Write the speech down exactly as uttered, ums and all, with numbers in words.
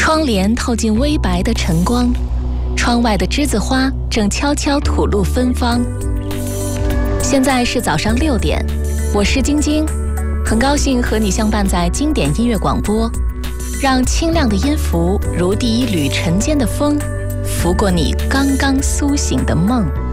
窗帘透进微白的晨光，窗外的栀子花正悄悄吐露芬芳。现在是早上六点，我是晶晶，很高兴和你相伴在经典音乐广播，让清亮的音符如第一缕晨间的风，拂过你刚刚苏醒的梦。